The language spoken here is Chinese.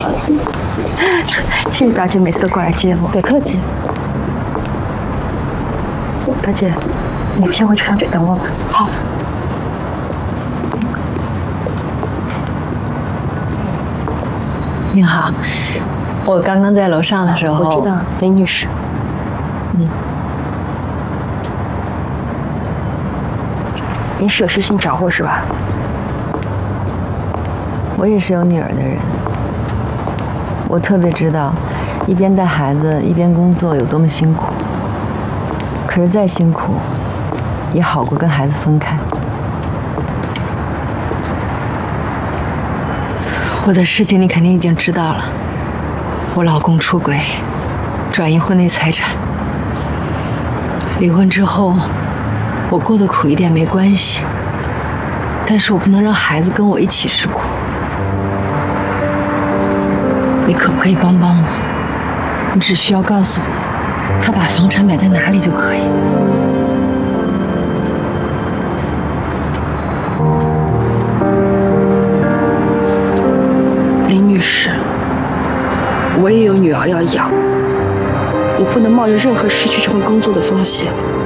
谢谢表姐每次都过来接我。 别客气。 表姐，你先回去上去等我吧。 好。您好，我刚刚在楼上的时候， 我知道，林女士。你是有事情找我是吧？ 我也是有女儿的人，我特别知道，一边带孩子一边工作有多么辛苦。可是再辛苦，也好过跟孩子分开。我的事情你肯定已经知道了，我老公出轨，转移婚内财产。离婚之后，我过得苦一点没关系，但是我不能让孩子跟我一起吃苦。你可不可以帮帮我？你只需要告诉我，他把房产买在哪里就可以。 林女士，我也有女儿要养，我不能冒着任何失去这份工作的风险。